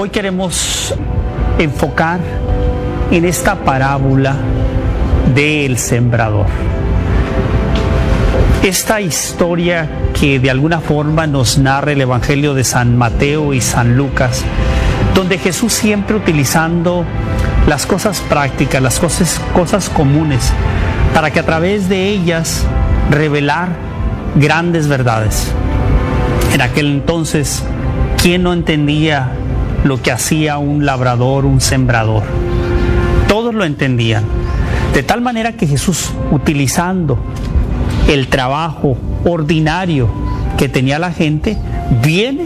hoy queremos enfocar en esta parábola del sembrador. Esta historia que de alguna forma nos narra el Evangelio de San Mateo y San Lucas, donde Jesús, siempre utilizando las cosas prácticas, las cosas comunes, para que a través de ellas revelar grandes verdades. En aquel entonces, ¿quién no entendía lo que hacía un labrador, un sembrador? Todos lo entendían, de tal manera que Jesús, utilizando el trabajo ordinario que tenía la gente, viene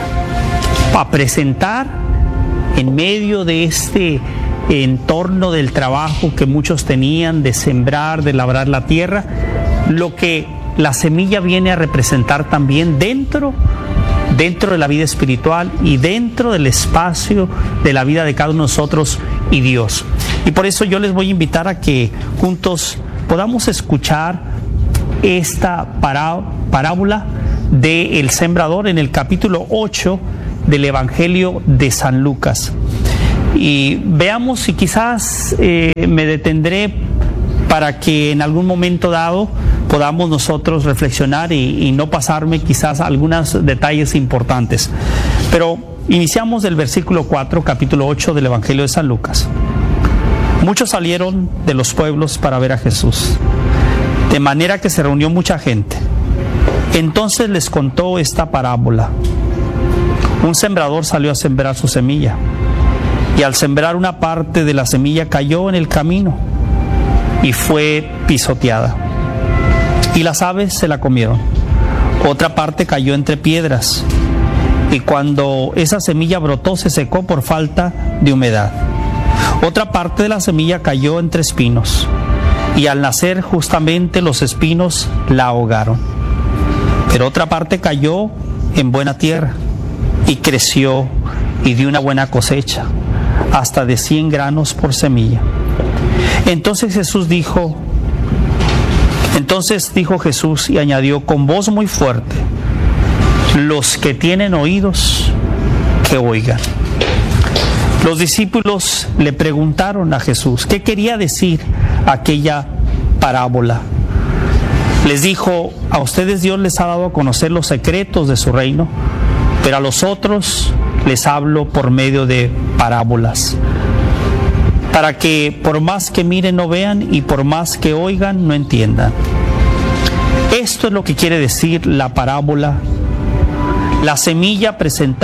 a presentar en medio de este entorno del trabajo que muchos tenían de sembrar, de labrar la tierra, lo que la semilla viene a representar también dentro de la vida espiritual y dentro del espacio de la vida de cada uno de nosotros y Dios. Y por eso yo les voy a invitar a que juntos podamos escuchar esta parábola del sembrador en el capítulo 8 del Evangelio de San Lucas. Y veamos si quizás me detendré para que en algún momento dado podamos nosotros reflexionar y no pasarme quizás algunos detalles importantes. Pero iniciamos del versículo 4, capítulo 8 del Evangelio de San Lucas. Muchos salieron de los pueblos para ver a Jesús, de manera que se reunió mucha gente. Entonces les contó esta parábola. Un sembrador salió a sembrar su semilla, y al sembrar una parte de la semilla cayó en el camino y fue pisoteada, y las aves se la comieron. Otra parte cayó entre piedras, y cuando esa semilla brotó se secó por falta de humedad. Otra parte de la semilla cayó entre espinos, y al nacer justamente los espinos la ahogaron. Pero otra parte cayó en buena tierra, y creció y dio una buena cosecha, hasta de 100 granos por semilla. Entonces dijo Jesús y añadió con voz muy fuerte: los que tienen oídos, que oigan. Los discípulos le preguntaron a Jesús qué quería decir aquella parábola. Les dijo: a ustedes Dios les ha dado a conocer los secretos de su reino, pero a los otros les hablo por medio de parábolas, para que por más que miren no vean, y por más que oigan no entiendan. Esto es lo que quiere decir la parábola. La semilla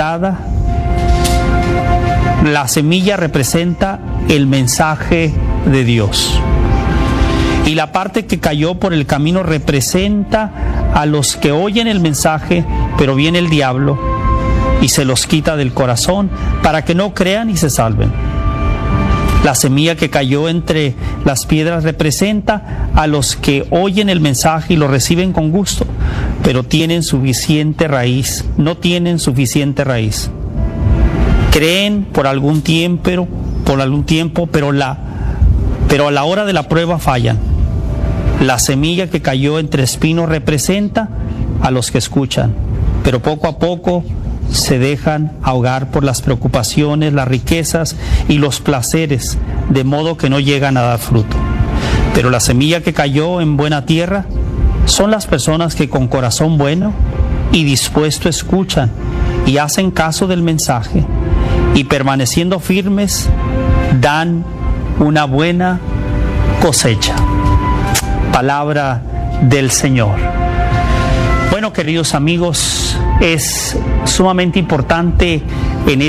representa el mensaje de Dios, y la parte que cayó por el camino representa a los que oyen el mensaje, pero viene el diablo y se los quita del corazón para que no crean y se salven. La semilla que cayó entre las piedras representa a los que oyen el mensaje y lo reciben con gusto, pero no tienen suficiente raíz. Creen por algún tiempo, pero a la hora de la prueba fallan. La semilla que cayó entre espinos representa a los que escuchan, pero poco a poco se dejan ahogar por las preocupaciones, las riquezas y los placeres, de modo que no llegan a dar fruto. Pero la semilla que cayó en buena tierra son las personas que con corazón bueno y dispuesto escuchan y hacen caso del mensaje, y permaneciendo firmes dan una buena cosecha. Palabra del Señor. Bueno, queridos amigos, es sumamente importante en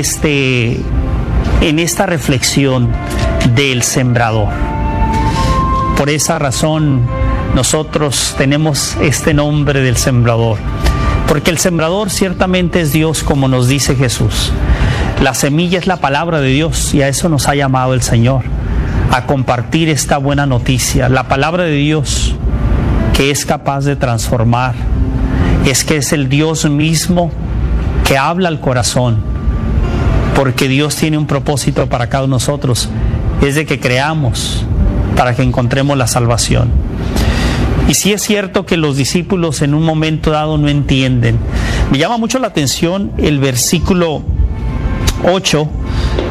esta reflexión del sembrador. Por esa razón nosotros tenemos este nombre del sembrador, porque el sembrador ciertamente es Dios, como nos dice Jesús. La semilla es la palabra de Dios, y a eso nos ha llamado el Señor, a compartir esta buena noticia. La palabra de Dios, que es capaz de transformar, es el Dios mismo que habla al corazón, porque Dios tiene un propósito para cada uno de nosotros, es de que creamos para que encontremos la salvación. Y sí es cierto que los discípulos en un momento dado no entienden. Me llama mucho la atención el versículo 8,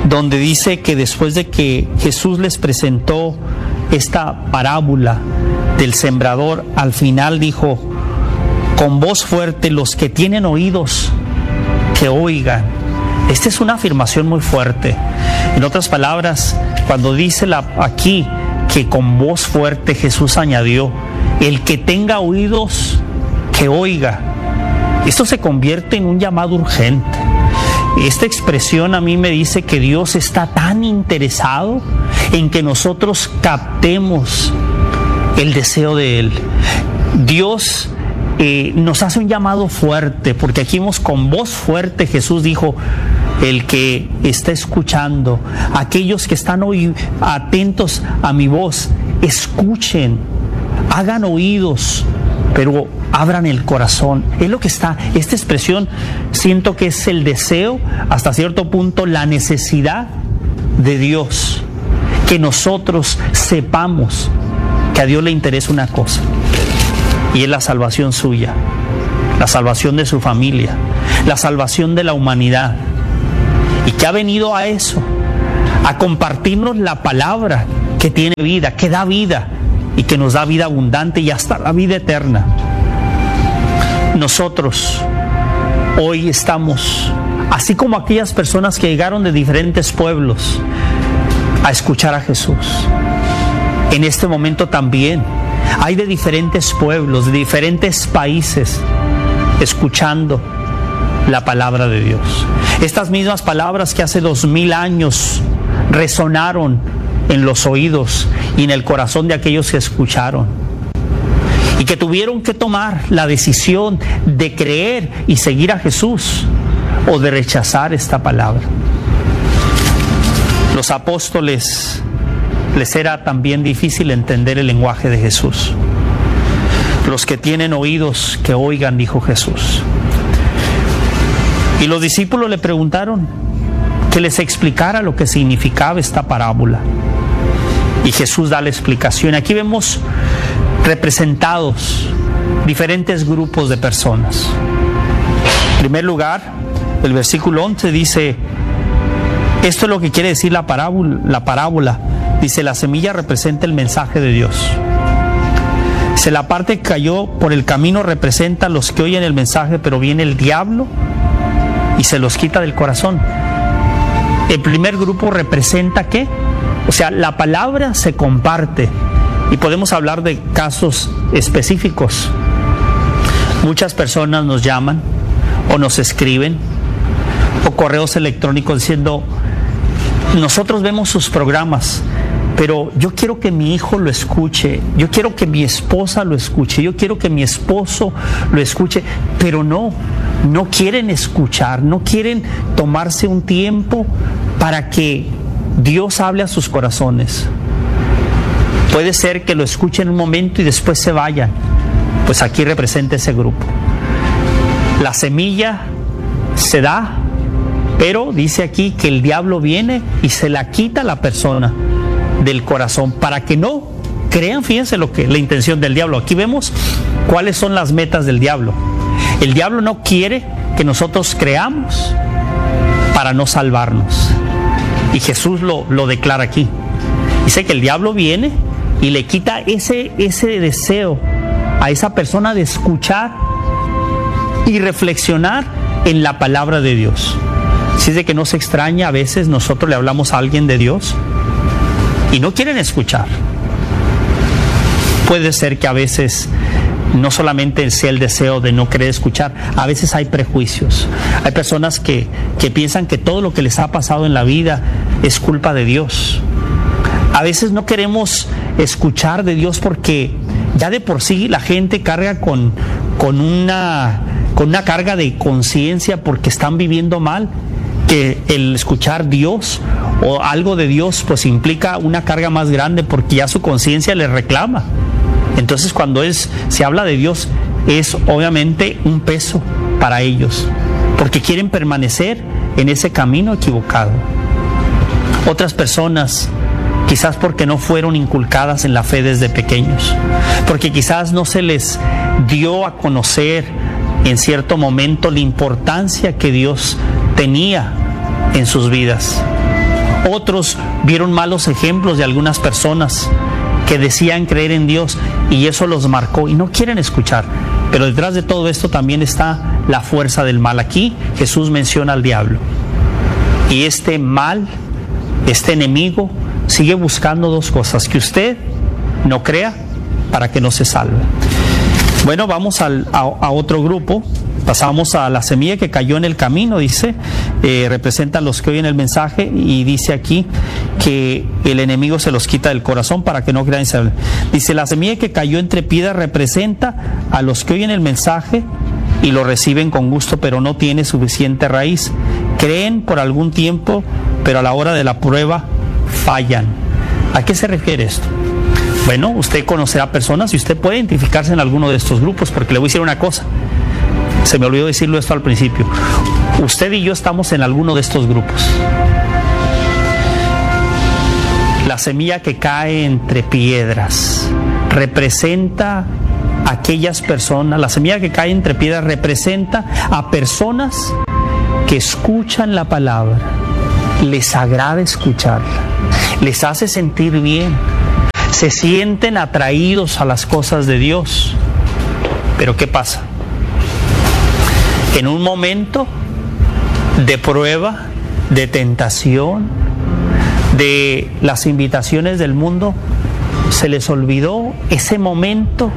donde dice que después de que Jesús les presentó esta parábola del sembrador, al final dijo con voz fuerte: los que tienen oídos, que oigan. Esta es una afirmación muy fuerte. En otras palabras, cuando dice aquí que con voz fuerte, Jesús añadió: el que tenga oídos, que oiga. Esto se convierte en un llamado urgente. Esta expresión a mí me dice que Dios está tan interesado en que nosotros captemos el deseo de Él. Dios nos hace un llamado fuerte, porque aquí vemos con voz fuerte, Jesús dijo: el que está escuchando, aquellos que están hoy atentos a mi voz, escuchen, hagan oídos, pero abran el corazón. Es lo que está, esta expresión siento que es el deseo, hasta cierto punto la necesidad de Dios, que nosotros sepamos que a Dios le interesa una cosa, y es la salvación suya, la salvación de su familia, la salvación de la humanidad, y que ha venido a eso, a compartirnos la palabra que tiene vida, que da vida, y que nos da vida abundante y hasta la vida eterna. Nosotros hoy estamos, así como aquellas personas que llegaron de diferentes pueblos a escuchar a Jesús, en este momento también hay de diferentes pueblos, de diferentes países, escuchando la palabra de Dios. Estas mismas palabras que hace 2000 años resonaron en los oídos y en el corazón de aquellos que escucharon, y que tuvieron que tomar la decisión de creer y seguir a Jesús o de rechazar esta palabra. Los apóstoles les era también difícil entender el lenguaje de Jesús. Los que tienen oídos, que oigan, dijo Jesús. Y los discípulos le preguntaron que les explicara lo que significaba esta parábola. Y Jesús da la explicación. Aquí vemos representados diferentes grupos de personas. En primer lugar, el versículo 11 dice: esto es lo que quiere decir la parábola. Dice: la semilla representa el mensaje de Dios. Dice: la parte que cayó por el camino representa a los que oyen el mensaje, pero viene el diablo y se los quita del corazón. El primer grupo representa ¿qué? O sea, la palabra se comparte, y podemos hablar de casos específicos. Muchas personas nos llaman o nos escriben o correos electrónicos diciendo: nosotros vemos sus programas, pero yo quiero que mi hijo lo escuche, yo quiero que mi esposa lo escuche, yo quiero que mi esposo lo escuche, pero no quieren escuchar, no quieren tomarse un tiempo para que Dios hable a sus corazones. Puede ser que lo escuchen un momento y después se vayan. Pues aquí representa ese grupo. La semilla se da, pero dice aquí que el diablo viene y se la quita a la persona del corazón para que no crean. Fíjense la intención del diablo. Aquí vemos cuáles son las metas del diablo. El diablo no quiere que nosotros creamos para no salvarnos. Y Jesús lo declara aquí. Dice que el diablo viene y le quita ese deseo a esa persona de escuchar y reflexionar en la palabra de Dios. Así es de que no se extraña, a veces nosotros le hablamos a alguien de Dios y no quieren escuchar. Puede ser que a veces no solamente sea el deseo de no querer escuchar, a veces hay prejuicios. Hay personas que piensan que todo lo que les ha pasado en la vida es culpa de Dios. A veces no queremos escuchar de Dios porque ya de por sí la gente carga con una carga de conciencia porque están viviendo mal, que el escuchar Dios o algo de Dios pues implica una carga más grande porque ya su conciencia les reclama. Entonces cuando se habla de Dios es obviamente un peso para ellos porque quieren permanecer en ese camino equivocado. Otras personas, quizás porque no fueron inculcadas en la fe desde pequeños, porque quizás no se les dio a conocer en cierto momento la importancia que Dios tenía en sus vidas. Otros vieron malos ejemplos de algunas personas que decían creer en Dios y eso los marcó y no quieren escuchar. Pero detrás de todo esto también está la fuerza del mal. Aquí Jesús menciona al diablo. Y este mal, este enemigo, sigue buscando dos cosas: que usted no crea para que no se salve. Bueno, vamos a otro grupo. Pasamos a la semilla que cayó en el camino, dice, representa a los que oyen el mensaje, y dice aquí que el enemigo se los quita del corazón para que no crean. Dice, la semilla que cayó entre piedras representa a los que oyen el mensaje y lo reciben con gusto, pero no tiene suficiente raíz. Creen por algún tiempo, pero a la hora de la prueba fallan. ¿A qué se refiere esto? Bueno, usted conocerá personas y usted puede identificarse en alguno de estos grupos, porque le voy a decir una cosa. Se me olvidó decirlo esto al principio. Usted y yo estamos en alguno de estos grupos. La semilla que cae entre piedras representa a aquellas personas. La semilla que cae entre piedras representa a personas que escuchan la palabra, les agrada escucharla, les hace sentir bien, se sienten atraídos a las cosas de Dios. Pero ¿qué pasa? En un momento de prueba, de tentación, de las invitaciones del mundo, se les olvidó ese momento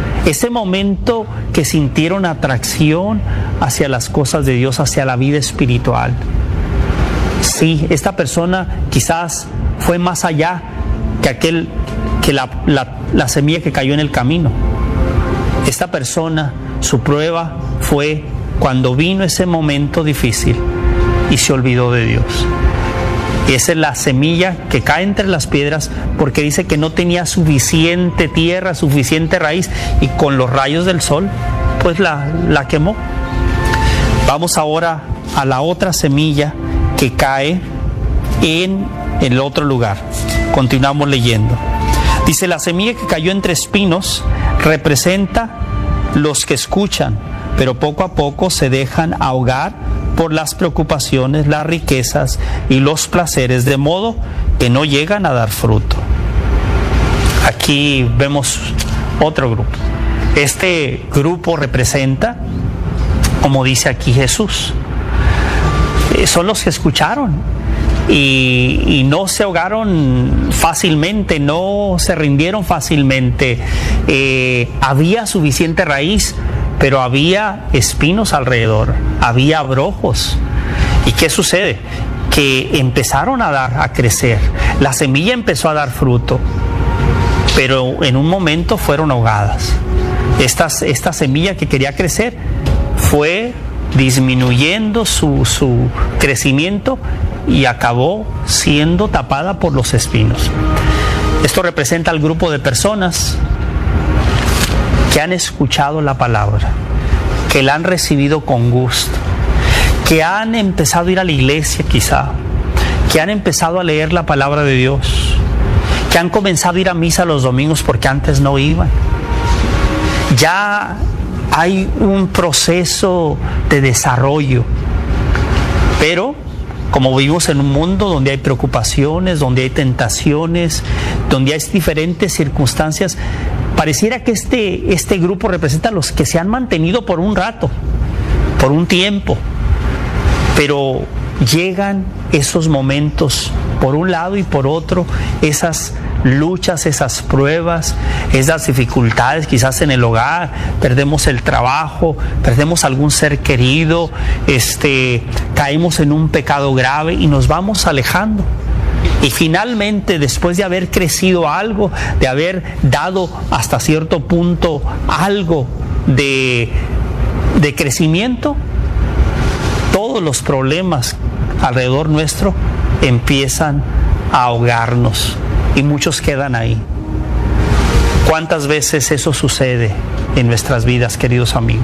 que sintieron atracción hacia las cosas de Dios, hacia la vida espiritual. Sí, esta persona quizás fue más allá que la semilla que cayó en el camino. Esta persona, su prueba fue cuando vino ese momento difícil y se olvidó de Dios. Esa es la semilla que cae entre las piedras, porque dice que no tenía suficiente tierra, suficiente raíz, y con los rayos del sol pues la quemó. Vamos ahora a la otra semilla que cae en el otro lugar. Continuamos leyendo. Dice, la semilla que cayó entre espinos representa los que escuchan, pero poco a poco se dejan ahogar por las preocupaciones, las riquezas y los placeres, de modo que no llegan a dar fruto. Aquí vemos otro grupo. Este grupo representa, como dice aquí Jesús, son los que escucharon y no se ahogaron fácilmente, no se rindieron fácilmente. Había suficiente raíz, pero había espinos alrededor, había abrojos. ¿Y qué sucede? Que empezaron a crecer, la semilla empezó a dar fruto, pero en un momento fueron ahogadas. Esta semilla que quería crecer fue disminuyendo su crecimiento y acabó siendo tapada por los espinos. Esto representa al grupo de personas que han escuchado la palabra, que la han recibido con gusto, que han empezado a ir a la iglesia quizá, que han empezado a leer la palabra de Dios, que han comenzado a ir a misa los domingos porque antes no iban. Ya hay un proceso de desarrollo, pero como vivimos en un mundo donde hay preocupaciones, donde hay tentaciones, donde hay diferentes circunstancias, pareciera que este grupo representa a los que se han mantenido por un rato, por un tiempo, pero llegan esos momentos por un lado y por otro, esas luchas, esas pruebas, esas dificultades, quizás en el hogar, perdemos el trabajo, perdemos algún ser querido, caemos en un pecado grave y nos vamos alejando. Y finalmente, después de haber crecido algo, de haber dado hasta cierto punto algo de crecimiento, todos los problemas alrededor nuestro empiezan a ahogarnos y muchos quedan ahí. ¿Cuántas veces eso sucede en nuestras vidas, queridos amigos?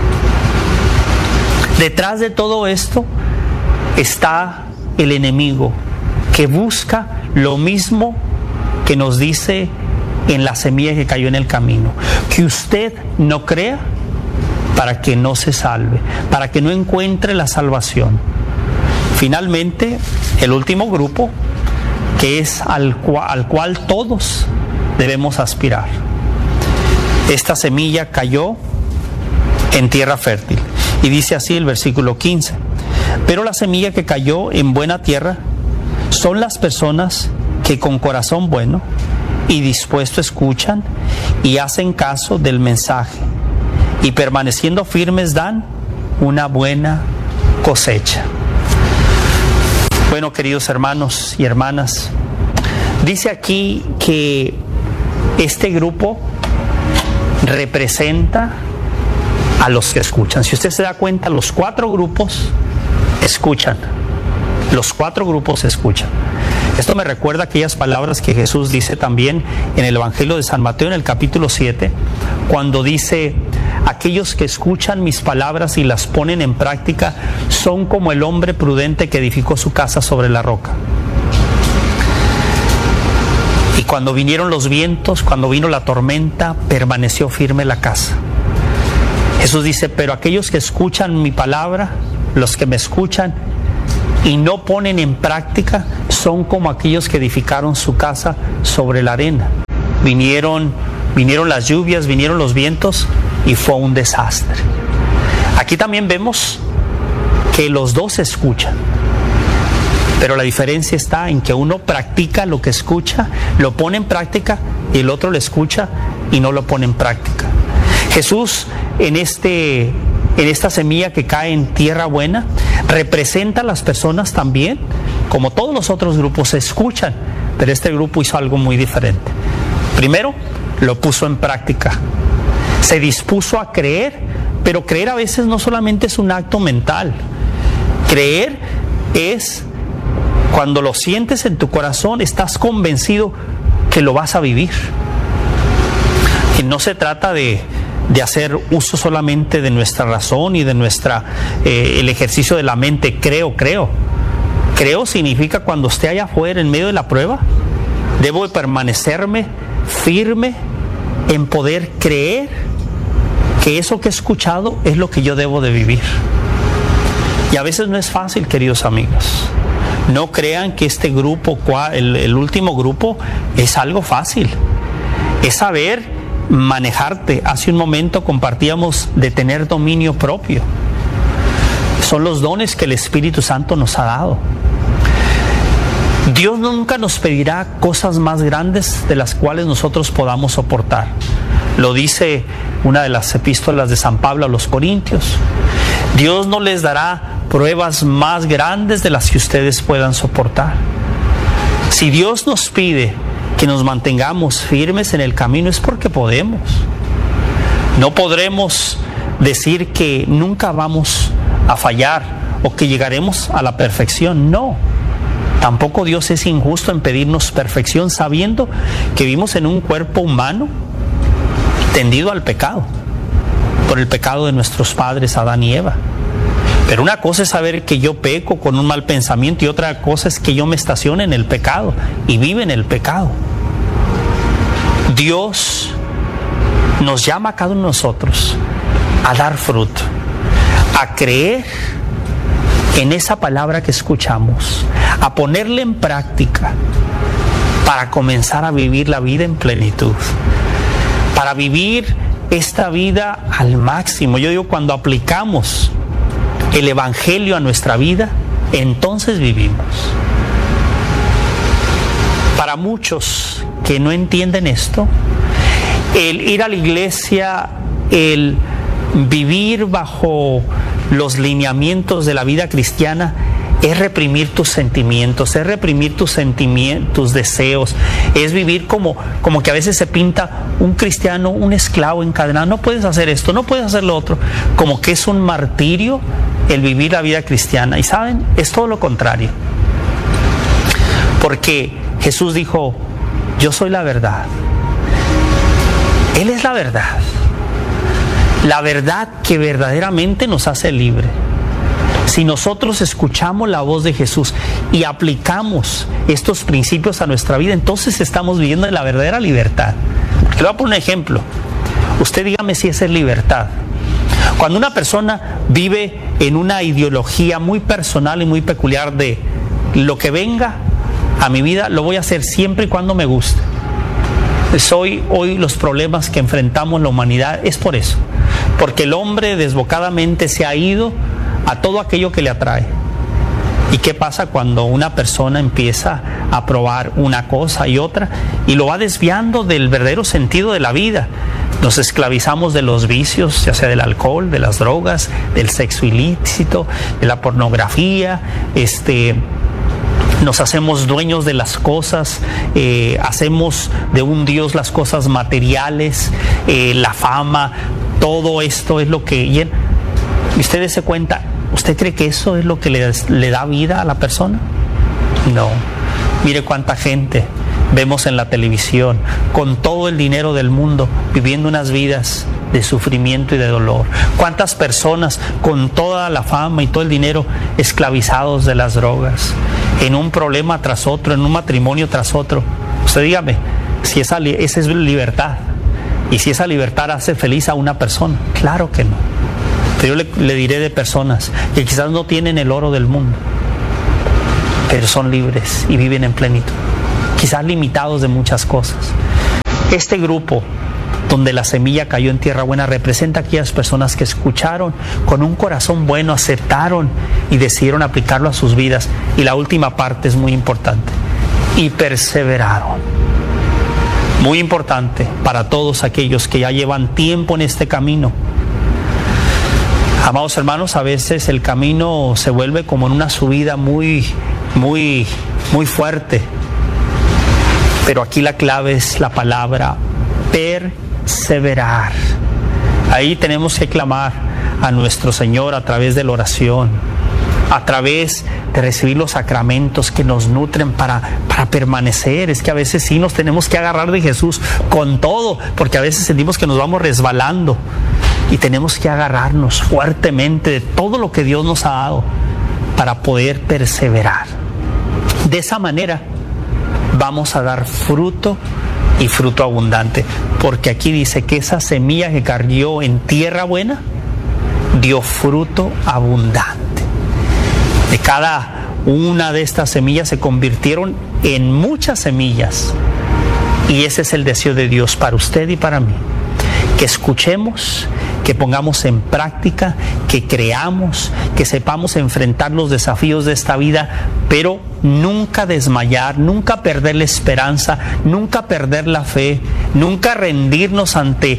Detrás de todo esto está el enemigo, que busca lo mismo que nos dice en la semilla que cayó en el camino: que usted no crea para que no se salve, para que no encuentre la salvación. Finalmente, el último grupo, que es al cual todos debemos aspirar. Esta semilla cayó en tierra fértil. Y dice así el versículo 15. Pero la semilla que cayó en buena tierra son las personas que con corazón bueno y dispuesto escuchan y hacen caso del mensaje, y permaneciendo firmes dan una buena cosecha. Bueno, queridos hermanos y hermanas, dice aquí que este grupo representa a los que escuchan. Si usted se da cuenta, los 4 grupos escuchan. Los 4 grupos escuchan. Esto me recuerda aquellas palabras que Jesús dice también en el Evangelio de San Mateo, en el capítulo 7, cuando dice: aquellos que escuchan mis palabras y las ponen en práctica son como el hombre prudente que edificó su casa sobre la roca. Y cuando vinieron los vientos, cuando vino la tormenta, permaneció firme la casa. Jesús dice: pero aquellos que escuchan mi palabra, los que me escuchan y no ponen en práctica, son como aquellos que edificaron su casa sobre la arena. Vinieron las lluvias, vinieron los vientos y fue un desastre. Aquí también vemos que los dos escuchan, pero la diferencia está en que uno practica lo que escucha, lo pone en práctica, y el otro lo escucha y no lo pone en práctica. Jesús, en esta semilla que cae en tierra buena, representa a las personas también, como todos los otros grupos, escuchan, pero este grupo hizo algo muy diferente. Primero, lo puso en práctica. Se dispuso a creer, pero creer a veces no solamente es un acto mental. Creer es cuando lo sientes en tu corazón, estás convencido que lo vas a vivir. Y no se trata de hacer uso solamente de nuestra razón y de el ejercicio de la mente. Creo. Creo significa cuando esté allá afuera en medio de la prueba, debo de permanecerme firme en poder creer que eso que he escuchado es lo que yo debo de vivir. Y a veces no es fácil, queridos amigos. No crean que este grupo, el último grupo, es algo fácil. Es saber manejarte. Hace un momento compartíamos de tener dominio propio. Son los dones que el Espíritu Santo nos ha dado. Dios nunca nos pedirá cosas más grandes de las cuales nosotros podamos soportar. Lo dice una de las epístolas de San Pablo a los Corintios. Dios no les dará pruebas más grandes de las que ustedes puedan soportar. Si Dios nos pide que nos mantengamos firmes en el camino, es porque podemos. No podremos decir que nunca vamos a fallar o que llegaremos a la perfección. No. Tampoco Dios es injusto en pedirnos perfección, sabiendo que vivimos en un cuerpo humano tendido al pecado, por el pecado de nuestros padres Adán y Eva. Pero una cosa es saber que yo peco con un mal pensamiento, y otra cosa es que yo me estacione en el pecado y vive en el pecado. Dios nos llama a cada uno de nosotros a dar fruto, a creer en esa palabra que escuchamos, a ponerla en práctica para comenzar a vivir la vida en plenitud, para vivir esta vida al máximo. Yo digo, cuando aplicamos el Evangelio a nuestra vida, entonces vivimos. Para muchos que no entienden esto, el ir a la iglesia, el vivir bajo los lineamientos de la vida cristiana, es reprimir tus sentimientos, es reprimir tus deseos, es vivir como que a veces se pinta un cristiano, un esclavo encadenado. No puedes hacer esto, no puedes hacer lo otro, como que es un martirio el vivir la vida cristiana. Y saben, es todo lo contrario, porque Jesús dijo: yo soy la verdad. Él es la verdad que verdaderamente nos hace libre. Si nosotros escuchamos la voz de Jesús y aplicamos estos principios a nuestra vida, entonces estamos viviendo en la verdadera libertad. Le voy a poner un ejemplo. Usted dígame si esa es libertad. Cuando una persona vive en una ideología muy personal y muy peculiar de lo que venga a mi vida, lo voy a hacer siempre y cuando me guste. Hoy los problemas que enfrentamos la humanidad es por eso, porque el hombre desbocadamente se ha ido a todo aquello que le atrae. ¿Y qué pasa cuando una persona empieza a probar una cosa y otra y lo va desviando del verdadero sentido de la vida? Nos esclavizamos de los vicios, ya sea del alcohol, de las drogas, del sexo ilícito, de la pornografía, nos hacemos dueños de las cosas, hacemos de un Dios las cosas materiales, la fama, todo esto es lo que... Y usted dése cuenta, ¿usted cree que eso es lo que le da vida a la persona? No. Mire cuánta gente vemos en la televisión con todo el dinero del mundo viviendo unas vidas de sufrimiento y de dolor. Cuántas personas con toda la fama y todo el dinero esclavizados de las drogas, en un problema tras otro, en un matrimonio tras otro. Usted dígame, si esa es libertad, y si esa libertad hace feliz a una persona. Claro que no. Pero yo le diré de personas que quizás no tienen el oro del mundo, pero son libres y viven en plenitud, quizás limitados de muchas cosas. Este grupo donde la semilla cayó en tierra buena representa a aquellas personas que escucharon con un corazón bueno, aceptaron y decidieron aplicarlo a sus vidas. Y la última parte es muy importante: y perseveraron. Muy importante para todos aquellos que ya llevan tiempo en este camino. Amados hermanos, a veces el camino se vuelve como en una subida muy fuerte. Pero aquí la clave es la palabra perseverar. Ahí tenemos que clamar a nuestro Señor a través de la oración, a través de recibir los sacramentos que nos nutren para permanecer. Es que a veces sí nos tenemos que agarrar de Jesús con todo, porque a veces sentimos que nos vamos resbalando. Y tenemos que agarrarnos fuertemente de todo lo que Dios nos ha dado para poder perseverar. De esa manera vamos a dar fruto, y fruto abundante. Porque aquí dice que esa semilla que cayó en tierra buena dio fruto abundante. De cada una de estas semillas se convirtieron en muchas semillas. Y ese es el deseo de Dios para usted y para mí. Que escuchemos, que pongamos en práctica, que creamos, que sepamos enfrentar los desafíos de esta vida, pero nunca desmayar, nunca perder la esperanza, nunca perder la fe, nunca rendirnos ante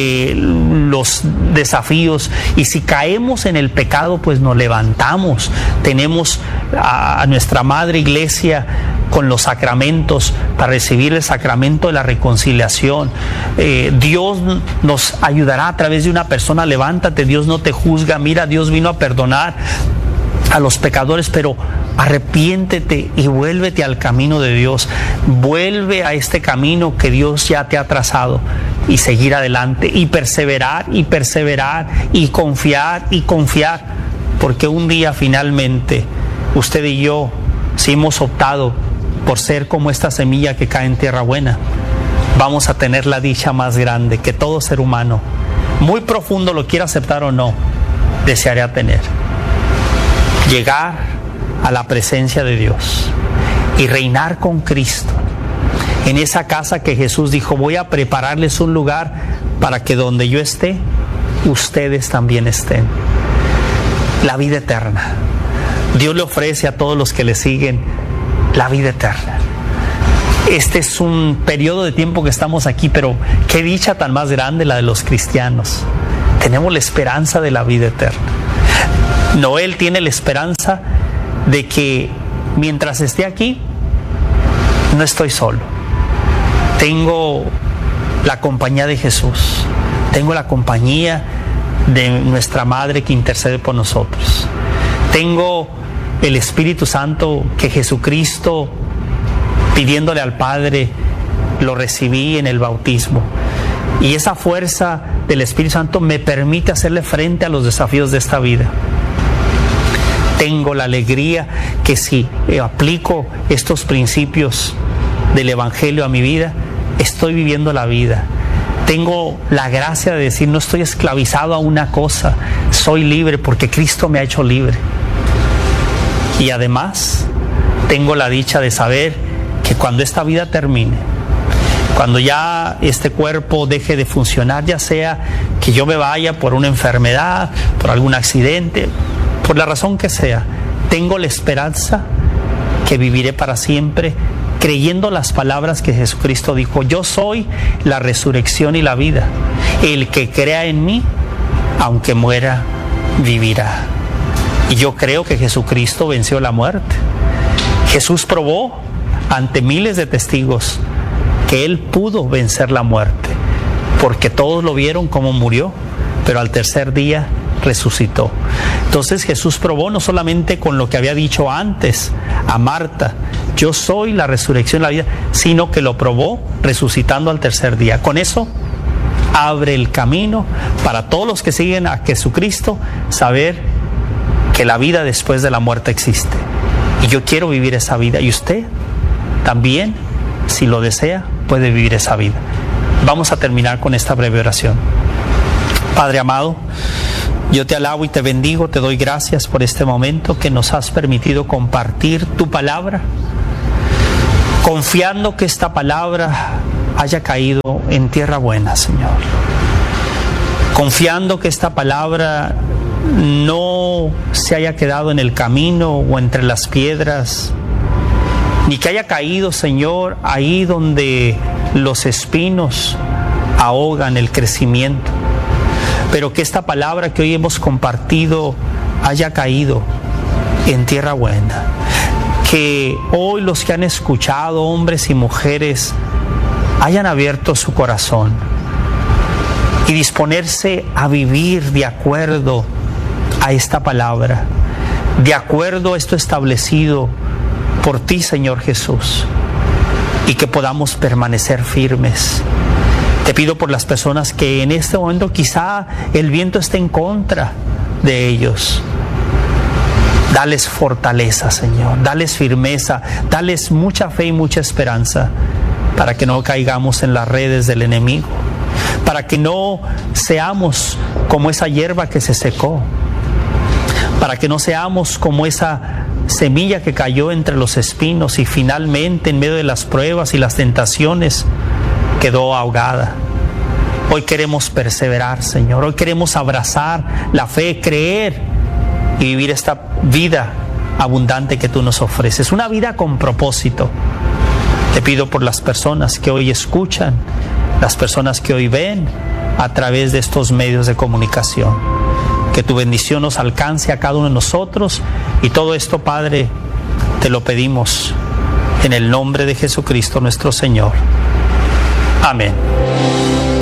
los desafíos. Y si caemos en el pecado, pues nos levantamos. Tenemos a nuestra Madre Iglesia con los sacramentos para recibir el sacramento de la reconciliación. Dios nos ayudará a través de una persona. Levántate, Dios no te juzga. Mira, Dios vino a perdonar a los pecadores, pero arrepiéntete y vuélvete al camino de Dios. Vuelve a este camino que Dios ya te ha trazado y seguir adelante y perseverar y perseverar y confiar, porque un día finalmente usted y yo, si hemos optado por ser como esta semilla que cae en tierra buena, vamos a tener la dicha más grande que todo ser humano, muy profundo, lo quiera aceptar o no, desearía tener: llegar a la presencia de Dios y reinar con Cristo en esa casa que Jesús dijo: voy a prepararles un lugar para que donde yo esté, ustedes también estén. La vida eterna. Dios le ofrece a todos los que le siguen la vida eterna. Este es un periodo de tiempo que estamos aquí, pero qué dicha tan más grande la de los cristianos. Tenemos la esperanza de la vida eterna. Noel tiene la esperanza de que mientras esté aquí, no estoy solo. Tengo la compañía de Jesús. Tengo la compañía de nuestra Madre que intercede por nosotros. Tengo el Espíritu Santo que Jesucristo, pidiéndole al Padre, lo recibí en el bautismo. Y esa fuerza del Espíritu Santo me permite hacerle frente a los desafíos de esta vida. Tengo la alegría que si aplico estos principios del Evangelio a mi vida, estoy viviendo la vida. Tengo la gracia de decir, no estoy esclavizado a una cosa, soy libre porque Cristo me ha hecho libre. Y además, tengo la dicha de saber que cuando esta vida termine, cuando ya este cuerpo deje de funcionar, ya sea que yo me vaya por una enfermedad, por algún accidente, por la razón que sea, tengo la esperanza que viviré para siempre, creyendo las palabras que Jesucristo dijo: yo soy la resurrección y la vida. El que crea en mí, aunque muera, vivirá. Y yo creo que Jesucristo venció la muerte. Jesús probó ante miles de testigos que Él pudo vencer la muerte, porque todos lo vieron cómo murió, pero al tercer día resucitó. Entonces Jesús probó no solamente con lo que había dicho antes a Marta: yo soy la resurrección y la vida, sino que lo probó resucitando al tercer día. Con eso abre el camino para todos los que siguen a Jesucristo, saber que la vida después de la muerte existe. Y yo quiero vivir esa vida, y usted también, si lo desea, puede vivir esa vida. Vamos a terminar con esta breve oración. Padre amado, yo te alabo y te bendigo, te doy gracias por este momento que nos has permitido compartir tu palabra, confiando que esta palabra haya caído en tierra buena, Señor. Confiando que esta palabra no se haya quedado en el camino o entre las piedras, ni que haya caído, Señor, ahí donde los espinos ahogan el crecimiento, pero que esta palabra que hoy hemos compartido haya caído en tierra buena. Que hoy los que han escuchado, hombres y mujeres, hayan abierto su corazón y disponerse a vivir de acuerdo a esta palabra, de acuerdo a esto establecido por ti, Señor Jesús, y que podamos permanecer firmes. Te pido por las personas que en este momento quizá el viento esté en contra de ellos. Dales fortaleza, Señor, dales firmeza, dales mucha fe y mucha esperanza, para que no caigamos en las redes del enemigo, para que no seamos como esa hierba que se secó, para que no seamos como esa semilla que cayó entre los espinos y finalmente en medio de las pruebas y las tentaciones quedó ahogada. Hoy queremos perseverar, Señor, hoy queremos abrazar la fe, creer y vivir esta vida abundante que tú nos ofreces, una vida con propósito. Te pido por las personas que hoy escuchan, las personas que hoy ven a través de estos medios de comunicación, que tu bendición nos alcance a cada uno de nosotros, y todo esto, Padre, te lo pedimos en el nombre de Jesucristo nuestro Señor. Amén.